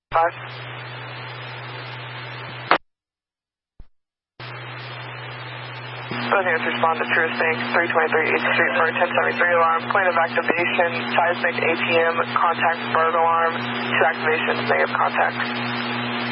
5. Both units respond to Truist Bank, 323 8th Street for a 1073 alarm. Point of activation, seismic ATM, contact bird alarm. 2 activations, negative contact.